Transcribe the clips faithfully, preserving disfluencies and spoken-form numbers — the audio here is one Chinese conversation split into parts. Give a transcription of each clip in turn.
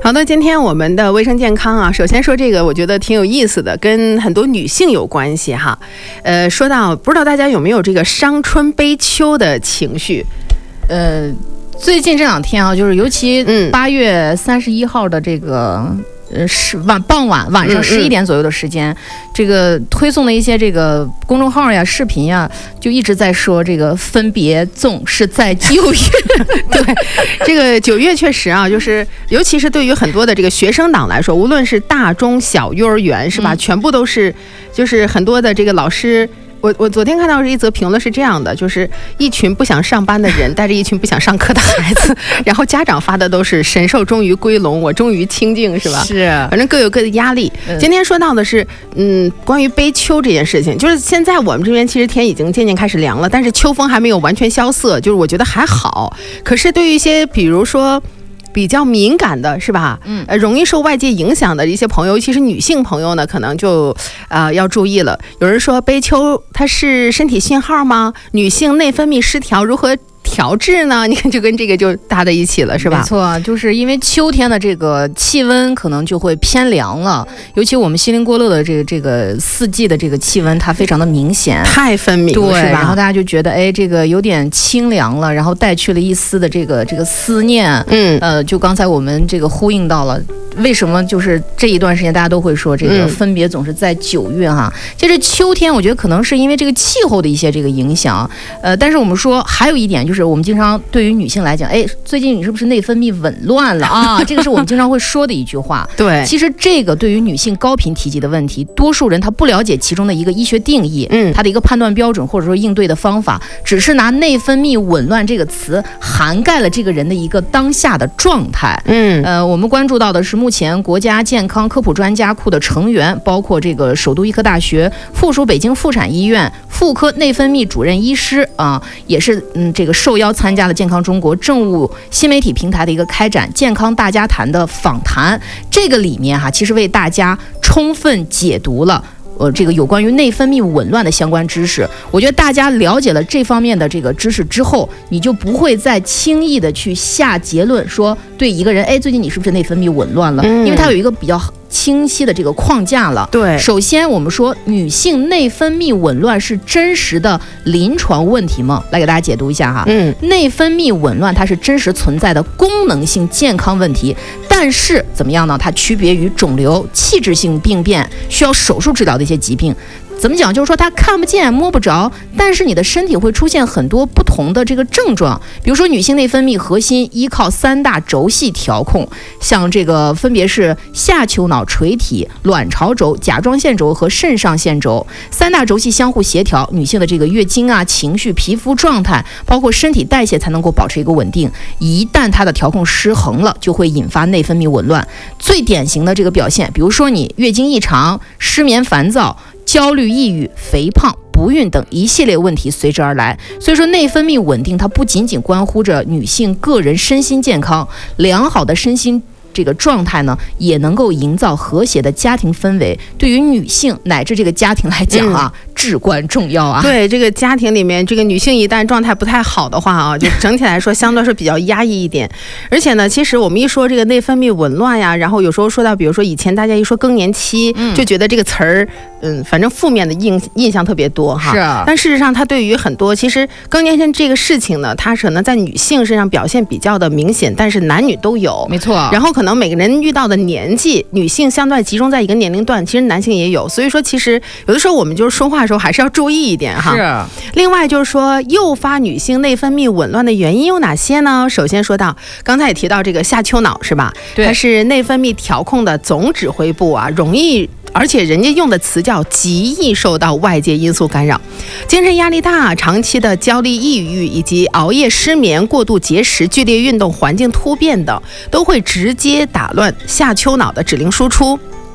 好的，今天我们的卫生健康啊，首先说这个，我觉得挺有意思的，跟很多女性有关系哈。呃，说到不知道大家有没有这个伤春悲秋的情绪？ 呃，最近这两天啊，就是尤其八月三十一号的这个。嗯呃，是晚傍晚晚上十一点左右的时间，嗯嗯，这个推送的一些这个公众号呀、视频呀，就一直在说这个分别总是在九月。 对，这个九月确实啊，就是尤其是对于很多的这个学生党来说，无论是大中小幼儿园是吧，嗯，全部都是，就是很多的这个老师。我我昨天看到是一则评论是这样的，就是一群不想上班的人带着一群不想上课的孩子，然后家长发的都是神兽终于归笼，我终于清静，是吧？ 是， 反正各有各的压力。嗯，今天说到的是，嗯，关于悲秋这件事情，就是现在我们这边其实天已经渐渐开始凉了，但是秋风还没有完全萧瑟，就是我觉得还好。可是对于一些比如说比较敏感的是吧？嗯，呃，容易受外界影响的一些朋友，尤其是女性朋友呢，可能就呃要注意了。有人说悲秋它是身体信号吗？女性内分泌失调如何调制呢？你看就跟这个就搭在一起了，是吧？ 没错，就是因为秋天的这个气温可能就会偏凉了，尤其我们锡林郭勒的这个这个四季的这个气温它非常的明显， 太分明了， 对， 是吧？ 然后大家就觉得哎，这个有点清凉了，然后带去了一丝的这个这个思念。嗯，呃，就刚才我们这个呼应到了。为什么就是这一段时间大家都会说这个分别总是在九月哈？其实秋天我觉得可能是因为这个气候的一些这个影响，呃，但是我们说还有一点就是我们经常对于女性来讲，哎，最近你是不是内分泌紊乱了啊？这个是我们经常会说的一句话。 对， 其实这个对于女性高频提及的问题，多数人他不了解其中的一个医学定义，嗯，他的一个判断标准或者说应对的方法，只是拿内分泌紊乱这个词涵盖了这个人的一个当下的状态。嗯，呃，我们关注到的是。目前国家健康科普专家库的成员包括这个首都医科大学附属北京妇产医院妇科内分泌主任医师啊，也是嗯这个受邀参加了健康中国政务新媒体平台的一个开展健康大家谈的访谈。这个里面哈、啊，其实为大家充分解读了。呃，这个有关于内分泌紊乱的相关知识，我觉得大家了解了这方面的这个知识之后，你就不会再轻易的去下结论说对一个人，哎，最近你是不是内分泌紊乱了？嗯、因为它有一个比较清晰的这个框架了。对，首先我们说女性内分泌紊乱是真实的临床问题吗？来给大家解读一下哈。嗯，内分泌紊乱它是真实存在的功能性健康问题，但是怎么样呢？它区别于肿瘤、器质性病变需要手术治疗的一些疾病。怎么讲？就是说它看不见摸不着，但是你的身体会出现很多不同的这个症状。比如说女性内分泌核心依靠三大轴系调控，像这个分别是下丘脑垂体、卵巢轴、甲状腺轴和肾上腺轴。三大轴系相互协调，女性的这个月经啊、情绪、皮肤状态，包括身体代谢才能够保持一个稳定。一旦它的调控失衡了，就会引发内分泌紊乱。最典型的这个表现，比如说你月经异常、失眠、烦躁、焦虑、抑郁、肥胖、不孕等一系列问题随之而来。所以说内分泌稳定它不仅仅关乎着女性个人身心健康，良好的身心这个状态呢，也能够营造和谐的家庭氛围，对于女性乃至这个家庭来讲啊、嗯、至关重要啊。 对，这个家庭里面这个女性一旦状态不太好的话啊，就整体来说相对是比较压抑一点。而且呢，其实我们一说这个内分泌紊乱呀，然后有时候说到比如说以前大家一说更年期、嗯、就觉得这个词儿嗯，反正负面的印印象特别多哈。是啊。但事实上它对于很多，其实更年期这个事情呢，它可能在女性身上表现比较的明显，但是男女都有。没错。然后可能每个人遇到的年纪，女性相对集中在一个年龄段，其实男性也有。所以说其实有的时候我们就是说话的时候还是要注意一点哈。是。另外就是说诱发女性内分泌紊乱的原因有哪些呢？首先说到刚才也提到这个下丘脑是吧？对。它是内分泌调控的总指挥部啊，容易而且人家用的词叫极易受到外界因素干扰，精神压力大、长期的焦虑、抑郁以及熬夜、失眠、过度节食、剧烈运动、环境突变等，都会直接打乱下丘脑的指令输出。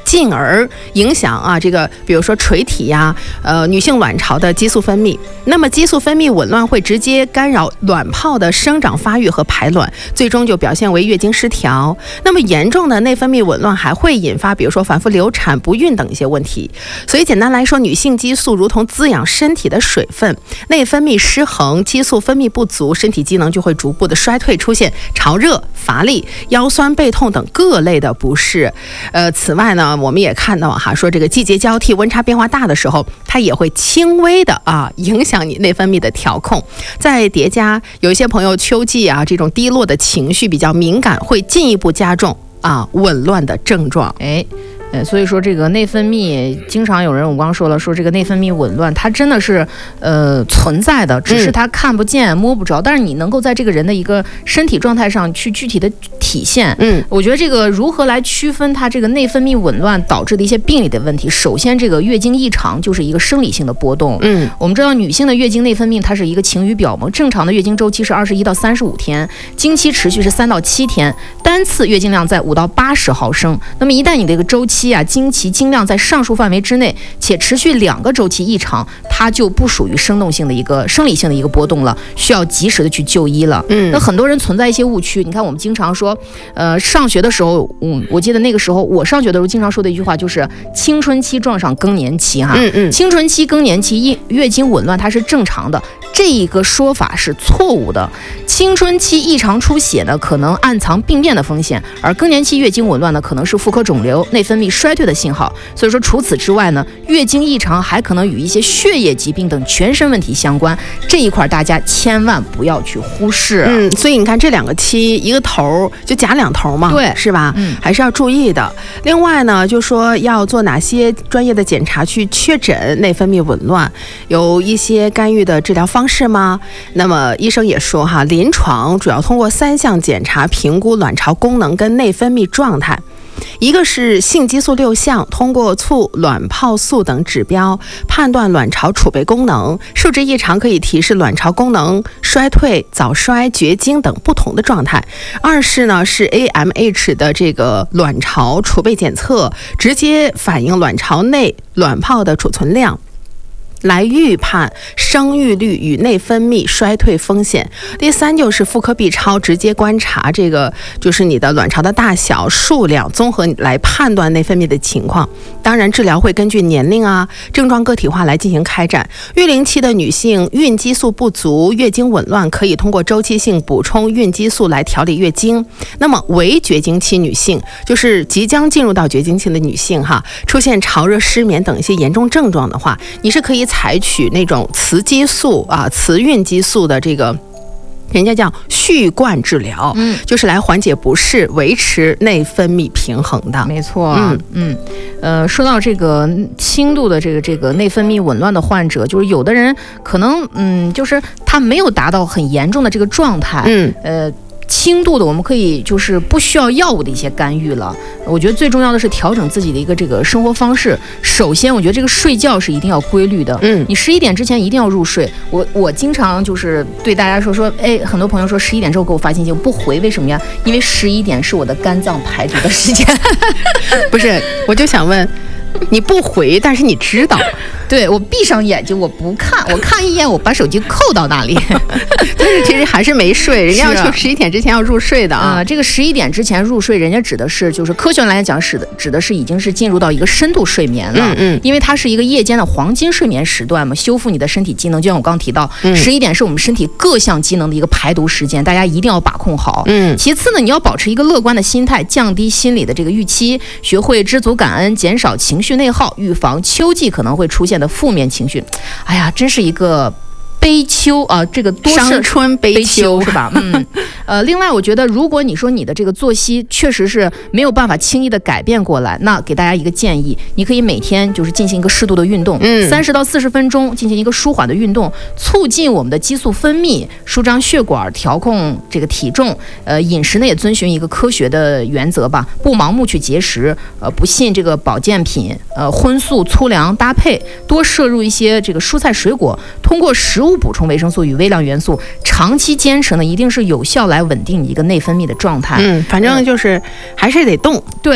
进而影响啊这个比如说垂体呀，呃女性卵巢的激素分泌。那么激素分泌紊乱会直接干扰卵泡的生长发育和排卵，最终就表现为月经失调。那么严重的内分泌紊乱还会引发比如说反复流产、不孕等一些问题。所以简单来说，女性激素如同滋养身体的水分，内分泌失衡，激素分泌不足，身体机能就会逐步的衰退，出现潮热、乏力、腰酸背痛等各类的不适。呃，此外呢，我们也看到哈，说这个季节交替、温差变化大的时候，它也会轻微的啊影响你内分泌的调控。再叠加有一些朋友秋季啊这种低落的情绪比较敏感，会进一步加重啊紊乱的症状。 哎。呃，所以说这个内分泌，经常有人我刚刚说了，说这个内分泌紊乱，它真的是呃存在的，只是它看不见、嗯、摸不着，但是你能够在这个人的一个身体状态上去具体的体现。嗯，我觉得这个如何来区分它这个内分泌紊乱导致的一些病理的问题，首先这个月经异常就是一个生理性的波动。嗯，我们知道女性的月经内分泌它是一个晴雨表嘛，正常的月经周期是二十一到三十五天，经期持续是三到七天，单次月经量在五到八十毫升。那么一旦你这个周期啊，经期经量在上述范围之内，且持续两个周期异常，它就不属于生动性的一个生理性的一个波动了，需要及时的去就医了。嗯，那很多人存在一些误区，你看我们经常说，呃，上学的时候，嗯，我记得那个时候我上学的时候经常说的一句话就是青春期撞上更年期哈，嗯嗯，青春期更年期月经紊乱它是正常的，这一个说法是错误的。青春期异常出血呢，可能暗藏病变的风险，而更年期月经紊乱呢，可能是妇科肿瘤、内分泌衰退的信号。所以说，除此之外呢，月经异常还可能与一些血液疾病等全身问题相关，这一块大家千万不要去忽视。 嗯，所以你看这两个期，一个头就夹两头嘛， 对， 是吧？嗯，还是要注意的。另外呢，就说要做哪些专业的检查去确诊内分泌紊乱，有一些干预的治疗方式吗？那么医生也说哈，临床主要通过三项检查评估卵巢功能跟内分泌状态。一个是性激素六项，通过促卵泡素等指标判断卵巢储备功能，数值异常可以提示卵巢功能衰退、早衰、绝经等不同的状态。二是呢是 A M H 的这个卵巢储备检测，直接反映卵巢内卵泡的储存量，来预判生育率与内分泌衰退风险。第三就是妇科 B 超，直接观察这个就是你的卵巢的大小、数量，综合来判断内分泌的情况。当然治疗会根据年龄啊、症状个体化来进行开展。育龄期的女性孕激素不足、月经紊乱，可以通过周期性补充孕激素来调理月经。那么为绝经期女性，就是即将进入到绝经期的女性哈，出现潮热、失眠等一些严重症状的话，你是可以采取那种雌激素啊、雌孕激素的这个，人家叫续灌治疗，嗯，就是来缓解不适、维持内分泌平衡的。 没错，嗯嗯，呃，说到这个轻度的这个这个内分泌紊乱的患者，就是有的人可能嗯，就是他没有达到很严重的这个状态，嗯，呃。轻度的我们可以就是不需要药物的一些干预了。我觉得最重要的是调整自己的一个这个生活方式。首先我觉得这个睡觉是一定要规律的，嗯，你十一点之前一定要入睡。我我经常就是对大家说说，哎，很多朋友说十一点之后给我发信息我不回，为什么呀？因为十一点是我的肝脏排毒的时间。 不是，我就想问，你不回，但是你知道。 对，我闭上眼睛，我不看，我看一眼，我把手机扣到那里。 但是其实还是没睡，人家要求十一点之前要入睡的啊。 呃、这个十一点之前入睡，人家指的是就是科学来讲，指的指的是已经是进入到一个深度睡眠了。嗯嗯。因为它是一个夜间的黄金睡眠时段嘛，修复你的身体机能。就像我刚刚提到，十一点是我们身体各项机能的一个排毒时间，大家一定要把控好。嗯。其次呢，你要保持一个乐观的心态，降低心理的这个预期，学会知足感恩，减少情绪内耗，预防秋季可能会出现的负面情绪。哎呀，真是一个悲秋啊，这个多伤春悲秋, 悲秋是吧？嗯，呃，另外我觉得，如果你说你的这个作息确实是没有办法轻易的改变过来，那给大家一个建议，你可以每天就是进行一个适度的运动，嗯，三十到四十分钟进行一个舒缓的运动，促进我们的激素分泌，舒张血管，调控这个体重。呃，饮食呢也遵循一个科学的原则吧，不盲目去节食，呃，不信这个保健品，呃，荤素粗粮搭配，多摄入一些这个蔬菜水果，通过食物补充维生素与微量元素，长期坚持呢，一定是有效来稳定你一个内分泌的状态。 嗯，反正就是还是得动。 对，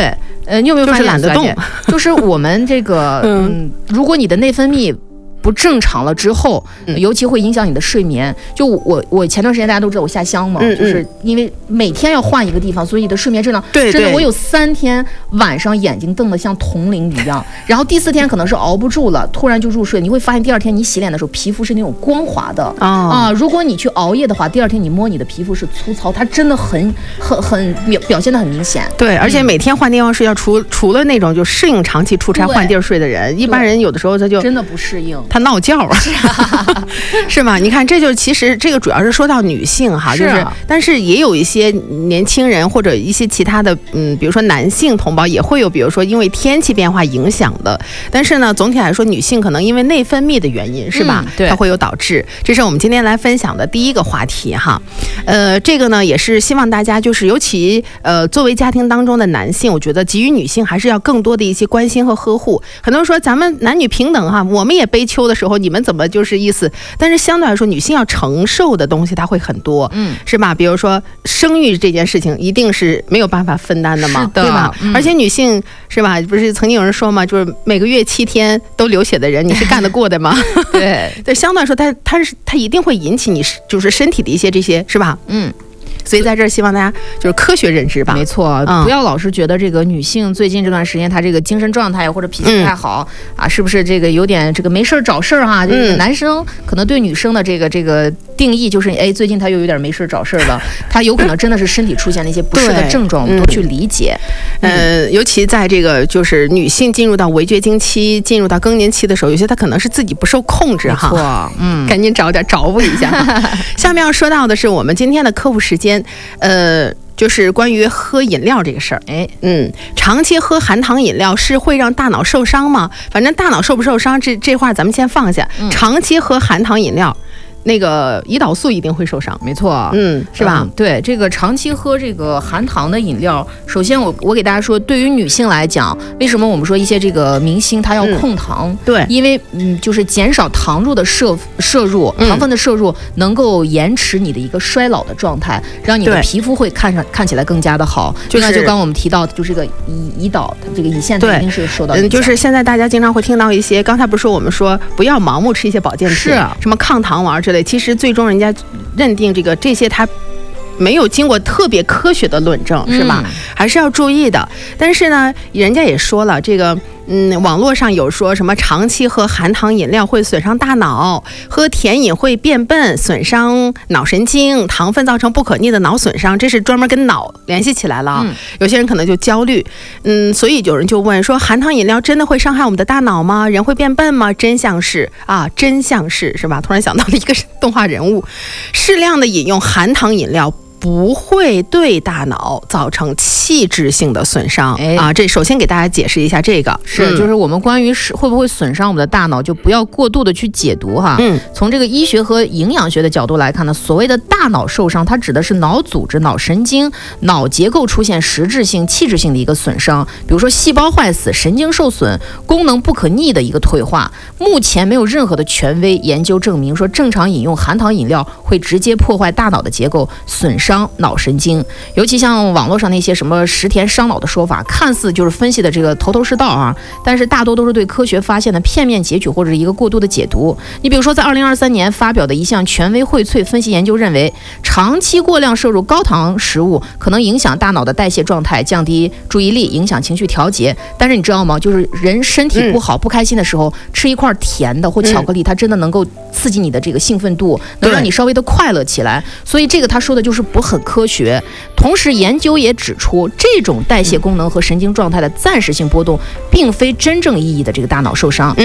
呃，你有没有发现就是懒得动？ 就是我们这个，嗯，如果你的内分泌不正常了之后， 嗯、 尤其会影响你的睡眠。就我我前段时间大家都知道我下乡嘛， 嗯、 就是因为每天要换一个地方，所以你的睡眠质量对真的，我有三天晚上眼睛瞪得像铜铃一样，然后第四天可能是熬不住了，突然就入睡，你会发现第二天你洗脸的时候皮肤是那种光滑的、哦、啊。如果你去熬夜的话，第二天你摸你的皮肤是粗糙，它真的很很很表表现得很明显。 对，而且每天换地方睡觉，除除了那种就适应长期出差换地儿睡的人，一般人有的时候他就真的不适应。 他闹觉啊，是啊，是吗？你看，这就其实这个主要是说到女性哈，就是，但是也有一些年轻人或者一些其他的，嗯，比如说男性同胞也会有，比如说因为天气变化影响的。但是呢，总体来说，女性可能因为内分泌的原因，是吧？ 嗯、对， 它会有导致。这是我们今天来分享的第一个话题哈。呃，这个呢也是希望大家就是，尤其呃作为家庭当中的男性，我觉得给予女性还是要更多的一些关心和呵护。很多人说咱们男女平等哈，我们也悲秋的时候。你们怎么就是意思？但是相对来说，女性要承受的东西它会很多，嗯，是吧？比如说生育这件事情，一定是没有办法分担的嘛， 是的， 对吧？嗯、而且女性是吧？不是曾经有人说嘛，就是每个月七天都流血的人，你是干得过的吗？ 对对，相对来说，它它是它一定会引起你就是身体的一些这些，是吧？嗯。所以在这儿希望大家就是科学认知吧。 没错、嗯，不要老是觉得这个女性最近这段时间她这个精神状态或者脾气不太好、嗯、啊，是不是这个有点这个没事找事儿哈？这个男生可能对女生的这个这个定义就是，哎，最近他又有点没事找事儿了，他有可能真的是身体出现了一些不适的症状，我们多去理解。 嗯、呃，尤其在这个就是女性进入到围绝经期、进入到更年期的时候，有些她可能是自己不受控制哈。 没错，嗯， 赶紧找点找补一下。下面要说到的是我们今天的科普时间。呃，就是关于喝饮料这个事儿。哎，嗯，长期喝含糖饮料是会让大脑受伤吗？反正大脑受不受伤，这这话咱们先放下。嗯、长期喝含糖饮料。那个胰岛素一定会受伤， 没错， 嗯，是吧？ 嗯、对，这个长期喝这个含糖的饮料，首先我我给大家说，对于女性来讲，为什么我们说一些这个明星她要控糖？ 嗯、对， 因为嗯，就是减少糖入的摄摄入，糖分的摄入能够延迟你的一个衰老的状态，让你的皮肤会看上看起来更加的好。就像就刚我们提到的，就是这个胰胰岛，这个胰腺它一定是受到影响。 嗯，就是现在大家经常会听到一些，刚才不是说我们说不要盲目吃一些保健品， 是什么抗糖丸之类。其实最终人家认定这个这些它没有经过特别科学的论证，是吧？嗯、还是要注意的。但是呢，人家也说了，这个嗯，网络上有说什么长期喝含糖饮料会损伤大脑，喝甜饮会变笨，损伤脑神经，糖分造成不可逆的脑损伤，这是专门跟脑联系起来了。嗯、有些人可能就焦虑，嗯，所以有人就问说，含糖饮料真的会伤害我们的大脑吗？人会变笨吗？真相是啊，真相是是吧？突然想到了一个动画人物，适量的饮用含糖饮料不会对大脑造成器质性的损伤、哎、啊！这首先给大家解释一下这个是、嗯，就是我们关于是会不会损伤我们的大脑，就不要过度的去解读哈。嗯，从这个医学和营养学的角度来看呢，所谓的大脑受伤，它指的是脑组织、脑神经、脑结构出现实质性、器质性的一个损伤，比如说细胞坏死、神经受损、功能不可逆的一个退化。目前没有任何的权威研究证明说正常饮用含糖饮料会直接破坏大脑的结构，损伤脑神经。尤其像网络上那些什么食甜伤脑的说法，看似就是分析的这个头头是道啊，但是大多都是对科学发现的片面截取或者是一个过度的解读。你比如说在二零二三年发表的一项权威荟萃分析研究认为，长期过量摄入高糖食物可能影响大脑的代谢状态，降低注意力，影响情绪调节。但是你知道吗，就是人身体不好、嗯、不开心的时候，吃一块甜的或巧克力、嗯、它真的能够刺激你的这个兴奋度，能让你稍微的快乐起来。所以这个他说的就是不很科学。同时研究也指出，这种代谢功能和神经状态的暂时性波动并非真正意义的这个大脑受伤。